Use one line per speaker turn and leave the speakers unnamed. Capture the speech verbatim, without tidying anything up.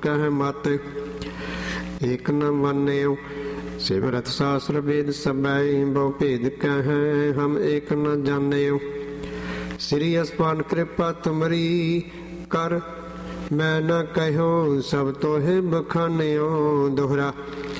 ਕਹਿ ਮਤ। ਏਕ ਨ ਮਾਨਿਓ ਸਿਮਰਤ ਸਾਸਤਰ ਵੇਦ ਸਭੈ, ਬਹੁ ਭੇਦ ਕਹਿ ਹਮ ਏਕ ਨ ਜਾਣਿਓ। ਸ੍ਰੀ ਅਸਪਾਨ ਕਿਰਪਾ ਤੁਮਰੀ ਕਰ, ਮੈਂ ਨ ਕਹਿਓ ਸਭ ਤੋਹਿ ਬਖਾਨਿਓ। ਦੋਹਰਾ